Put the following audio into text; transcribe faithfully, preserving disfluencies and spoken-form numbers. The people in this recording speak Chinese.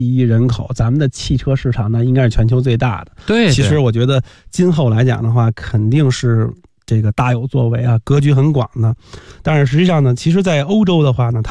一亿人口，咱们的汽车市场呢应该是全球最大的。 对， 其实我觉得今后来讲的话，肯定是这个大有作为啊，格局很广的。但是实际上呢，其实在欧洲的话呢，它